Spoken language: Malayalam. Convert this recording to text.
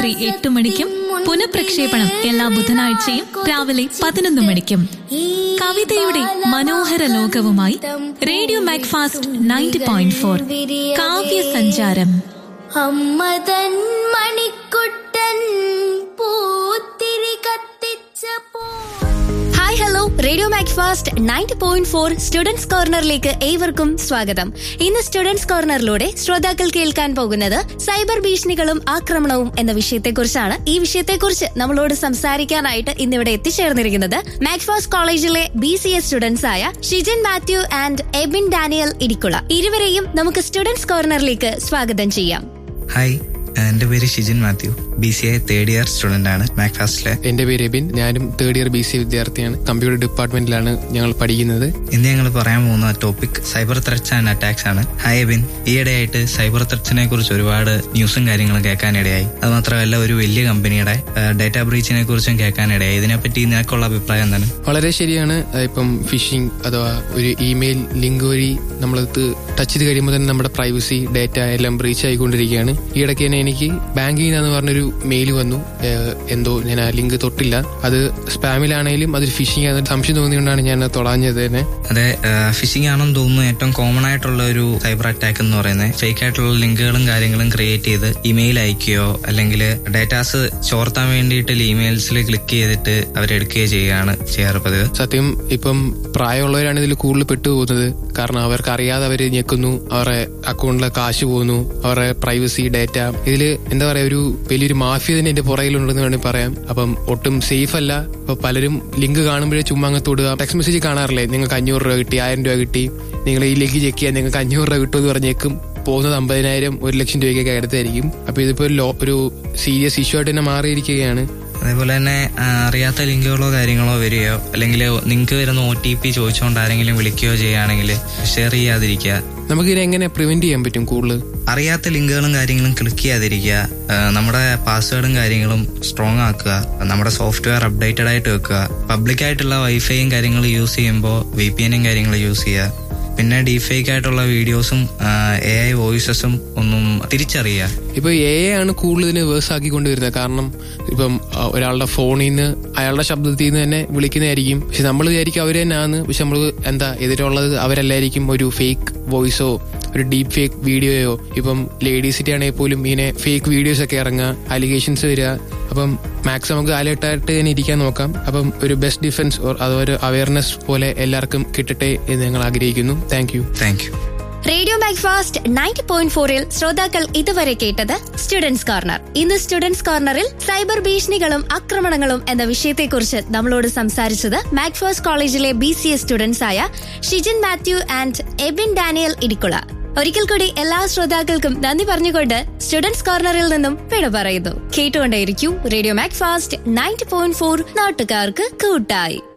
രാത്രി 8 മണിക്കും പുനഃപ്രക്ഷേപണം എല്ലാ ബുധനാഴ്ചയും രാവിലെ 11 മണിക്കും. കവിതയുടെ മനോഹര ലോകവുമായി റേഡിയോ മാക്ഫാസ്റ്റ് 90.4 കാവ്യ സഞ്ചാരം. അമ്മതൻ മണിക്കുട്ടൻ പൂത്തിരി കത്തിച്ച പോ. Hi hello, radio Macfast 90.4 students കോർണറിലേക്ക് ഏവർക്കും സ്വാഗതം. ഇന്ന് സ്റ്റുഡൻസ് കോർണറിലൂടെ ശ്രോതാക്കൾ കേൾക്കാൻ പോകുന്നത് സൈബർ ഭീഷണികളും ആക്രമണവും എന്ന വിഷയത്തെക്കുറിച്ചാണ്. ഈ വിഷയത്തെക്കുറിച്ച് നമ്മളോട് സംസാരിക്കാനായിട്ട് ഇന്നിവിടെ എത്തിച്ചേർന്നിരിക്കുന്നത് മാക്ഫാസ്റ്റ് കോളേജിലെ BCA സ്റ്റുഡൻസ് ആയ ഷിജിൻ മാത്യു ആൻഡ് എബിൻ ഡാനിയൽ ഇടിക്കുള. ഇരുവരെയും നമുക്ക് സ്റ്റുഡൻസ് കോർണറിലേക്ക് സ്വാഗതം ചെയ്യാം. ഹായ്, എന്റെ പേര് Shijin Mathew, BCA third year student ആണ് മാക്ഫാസ്റ്റിലെ. എന്റെ പേര് എബിൻ, ഞാനും തേർഡ് ഇയർ BCA വിദ്യാർത്ഥിയാണ്. കമ്പ്യൂട്ടർ ഡിപ്പാർട്ട്മെന്റിലാണ് ഞങ്ങൾ പഠിക്കുന്നത്. ഇന്ന് ഞങ്ങൾ പറയാൻ പോകുന്ന topic cyber threats and attacks ആണ്. ഹായ് എബിൻ, ഈയിടെയായിട്ട് സൈബർ ത്രെറ്റ്സിനെ കുറിച്ച് ഒരുപാട് ന്യൂസും കാര്യങ്ങളും കേൾക്കാനിടയായി. അത് മാത്രമല്ല, ഒരു വലിയ കമ്പനിയുടെ ഡേറ്റാ ബ്രീച്ചിനെ കുറിച്ചും കേൾക്കാനിടയായി. ഇതിനെപ്പറ്റി നിനക്കുള്ള അഭിപ്രായം എന്താണ്? വളരെ ശരിയാണ്. ഇപ്പം ഫിഷിംഗ് അഥവാ ഒരു ഇമെയിൽ ലിങ്ക് വഴി നമ്മൾ ടച്ച് ചെയ്ത് കഴിയുമ്പോൾ തന്നെ നമ്മുടെ പ്രൈവസി ഡേറ്റ എല്ലാം ബ്രീച്ച് ആയിക്കൊണ്ടിരിക്കുകയാണ്. ഈയിടയ്ക്ക് തന്നെ എനിക്ക് ബാങ്കിങ് എന്ന് പറഞ്ഞൊരു മെയിൽ വന്നു. എന്തോ ഞാൻ ആ ലിങ്ക് തൊട്ടില്ല, അത് സ്പാമിലാണെങ്കിലും അതൊരു ഫിഷിംഗ് ആണെന്ന് സംശയം തോന്നിയോണ്ടാണ് ഞാൻ തൊടാഞ്ഞത് തന്നെ. അതെ, ഫിഷിംഗ് ആണെന്ന് തോന്നുന്നു ഏറ്റവും കോമൺ ആയിട്ടുള്ള ഒരു സൈബർ അറ്റാക്ക് എന്ന് പറയുന്നത്. ഫേക്ക് ആയിട്ടുള്ള ലിങ്കുകളും കാര്യങ്ങളും ക്രിയേറ്റ് ചെയ്ത് ഇമെയിൽ അയക്കുകയോ അല്ലെങ്കിൽ ഡേറ്റാസ് ചോർത്താൻ വേണ്ടിയിട്ട് ഇമെയിൽസിൽ ക്ലിക്ക് ചെയ്തിട്ട് അവരെടുക്കുകയോ ചെയ്യുകയാണ് ചെയ്യാറ് പതിവ്. സത്യം, ഇപ്പം പ്രായമുള്ളവരാണ് ഇതിൽ കൂടുതൽ പെട്ടുപോകുന്നത്. കാരണം അവർക്ക് അറിയാതെ അവർ ഞെക്കുന്നു, അവരുടെ അക്കൗണ്ടിലെ കാശ് പോകുന്നു, അവരുടെ പ്രൈവസി ഡേറ്റ. ഇതില് എന്താ പറയാ, ഒരു വലിയൊരു മാഫിയ തന്നെ എന്റെ പുറകിലുണ്ടെന്ന് വേണമെങ്കിൽ പറയാം. അപ്പം ഒട്ടും സേഫ് അല്ല. ഇപ്പൊ പലരും ലിങ്ക് കാണുമ്പോഴേ ചുമ്മാ അങ്ങ് തൊടുക. ടെക്സ്റ്റ് മെസ്സേജ് കാണാറില്ലേ, നിങ്ങൾക്ക് 500 രൂപ കിട്ടി, 1000 രൂപ കിട്ടി, നിങ്ങൾ ഈ ലിങ്ക് ചെക്ക് ചെയ്യാൻ നിങ്ങൾക്ക് 500 രൂപ കിട്ടുമെന്ന് പറഞ്ഞേക്കും. പോകുന്നത് 50,000, 1 ലക്ഷം രൂപയ്ക്കൊക്കെ അടുത്തായിരിക്കും. അപ്പൊ ഇതിപ്പോ ഒരു സീരിയസ് ഇഷ്യൂ ആയിട്ട് തന്നെ മാറിയിരിക്കുകയാണ്. അതേപോലെ തന്നെ അറിയാത്ത ലിങ്കുകളോ കാര്യങ്ങളോ വരികയോ അല്ലെങ്കിൽ നിങ്ങൾക്ക് വരുന്ന OTP ചോദിച്ചുകൊണ്ട് ആരെങ്കിലും വിളിക്കുകയോ ചെയ്യുകയാണെങ്കിൽ ഷെയർ ചെയ്യാതിരിക്കുക. നമുക്കിത് എങ്ങനെ പ്രിവെന്റ് ചെയ്യാൻ പറ്റും? കൂടുതൽ അറിയാത്ത ലിങ്കുകളും കാര്യങ്ങളും ക്ലിക്ക് ചെയ്യാതിരിക്കുക. നമ്മുടെ പാസ്വേഡും കാര്യങ്ങളും സ്ട്രോങ് ആക്കുക. നമ്മുടെ സോഫ്റ്റ്വെയർ അപ്ഡേറ്റഡ് ആയിട്ട് വെക്കുക. പബ്ലിക് ആയിട്ടുള്ള വൈഫൈയും കാര്യങ്ങളും യൂസ് ചെയ്യുമ്പോൾ VPNും കാര്യങ്ങളും യൂസ് ചെയ്യുക. പിന്നെ ഡീഫേക്ക് ആയിട്ടുള്ള വീഡിയോസും AI വോയിസസും ഒന്നും തിരിച്ചറിയുക. ഇപ്പൊ AI ആണ് കൂടുതൽ ഇതിനെ വേഴ്സ് ആക്കിക്കൊണ്ടുവരുന്നത്. കാരണം ഇപ്പം ഒരാളുടെ ഫോണിൽ നിന്ന് അയാളുടെ ശബ്ദത്തിൽ നിന്ന് തന്നെ വിളിക്കുന്നതായിരിക്കും. പക്ഷെ നമ്മൾ വിചാരിക്കും അവര് തന്നെയാണ്. പക്ഷെ നമ്മൾ എതിരുള്ളത് അവരല്ലായിരിക്കും. ഒരു ഫേക്ക് വോയിസോ ഒരു ഡീപ് ഫേക്ക് വീഡിയോയോ. ഇപ്പം ലേഡീസിന്റെ ആണെങ്കിൽ പോലും ഇങ്ങനെ ഫേക്ക് വീഡിയോസ് ഒക്കെ ഇറങ്ങുക, അലിഗേഷൻസ് വരിക. അപ്പം മാക്സിമം നമുക്ക് അലേർട്ടായിട്ട് തന്നെ ഇരിക്കാൻ നോക്കാം. അപ്പം ഒരു ബെസ്റ്റ് ഡിഫൻസ് അതൊരു അവയർനെസ് പോലെ എല്ലാവർക്കും കിട്ടട്ടെ എന്ന് ഞങ്ങൾ ആഗ്രഹിക്കുന്നു. Thank you. റേഡിയോ മാക്ഫാസ്റ്റ് 90.4 ശ്രോതാക്കൾ ഇതുവരെ കേട്ടത് സ്റ്റുഡൻസ് കോർണർ. ഇന്ന് സ്റ്റുഡൻസ് കോർണറിൽ സൈബർ ഭീഷണികളും ആക്രമണങ്ങളും എന്ന വിഷയത്തെക്കുറിച്ച് നമ്മളോട് സംസാരിച്ചത് മാക്ഫാസ്റ്റ് കോളേജിലെ BCA സ്റ്റുഡൻസ് ആയ ഷിജിൻ മാത്യു ആൻഡ് എബിൻ ഡാനിയൽ ഇടിക്കുള. ഒരിക്കൽ കൂടി എല്ലാ ശ്രോതാക്കൾക്കും നന്ദി പറഞ്ഞുകൊണ്ട് സ്റ്റുഡൻസ് കോർണറിൽ നിന്നും വിട പറയുന്നു. കേട്ടുകൊണ്ടേയിരിക്കൂ റേഡിയോ മാക്ഫാസ്റ്റ് 90.4, നാട്ടുകാർക്ക് കൂട്ടായി.